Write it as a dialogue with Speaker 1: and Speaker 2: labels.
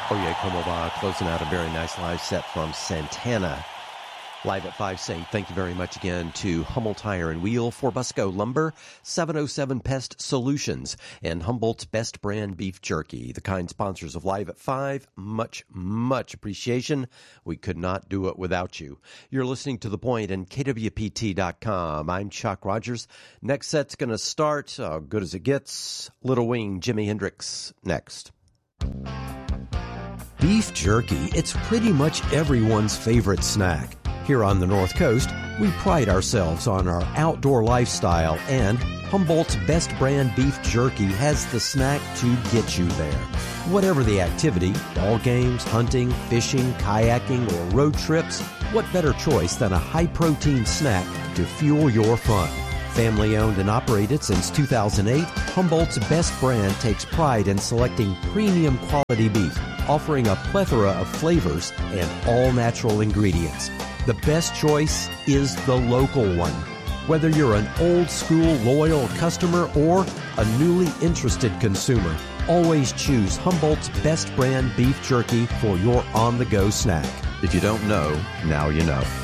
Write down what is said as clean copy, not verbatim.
Speaker 1: Oye Como Va closing out a very nice live set from Santana. Live at 5 saying thank you very much again to Hummel Tire and Wheel, Forbusco Lumber, 707 Pest Solutions, and Humboldt's Best Brand Beef Jerky. The kind sponsors of Live at 5. Much, much appreciation. We could not do it without you. You're listening to The Point and KWPT.com. I'm Chuck Rogers. Next set's going to start, good as it gets, Little Wing, Jimi Hendrix, next. Beef jerky, it's pretty much everyone's favorite snack. Here on the North Coast, we pride ourselves on our outdoor lifestyle, and Humboldt's Best Brand Beef Jerky has the snack to get you there. Whatever the activity, ball games, hunting, fishing, kayaking, or road trips, what better choice than a high-protein snack to fuel your fun? Family owned and operated since 2008, Humboldt's Best Brand takes pride in selecting premium quality beef, offering a plethora of flavors and all-natural ingredients. The best choice is the local one. Whether you're an old-school loyal customer or a newly interested consumer, always choose Humboldt's Best Brand Beef Jerky for your on-the-go snack. If you don't know, now you know.